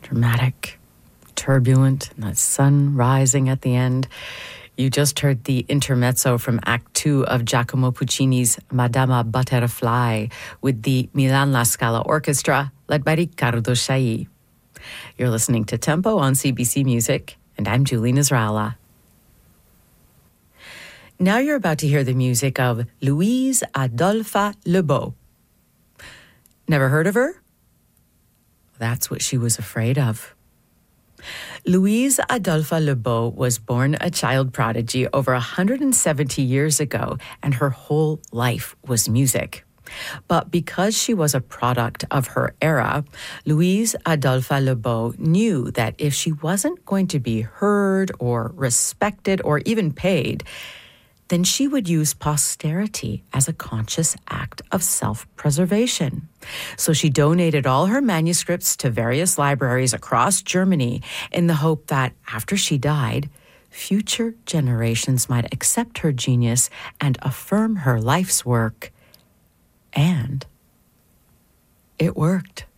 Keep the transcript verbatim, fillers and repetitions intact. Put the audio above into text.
dramatic, turbulent, and that sun rising at the end. You just heard the intermezzo from Act Two of Giacomo Puccini's Madama Butterfly with the Milan La Scala Orchestra, led by Riccardo Chailly. You're listening to Tempo on C B C Music, and I'm Julie Nasrallah. Now you're about to hear the music of Louise Adolphe Lebeau. Never heard of her? That's what she was afraid of. Louise Adolphe Lebeau was born a child prodigy over one hundred seventy years ago, and her whole life was music. But because she was a product of her era, Louise Adolphe Lebeau knew that if she wasn't going to be heard or respected or even paid, then she would use posterity as a conscious act of self-preservation. So she donated all her manuscripts to various libraries across Germany in the hope that after she died, future generations might accept her genius and affirm her life's work. And it worked.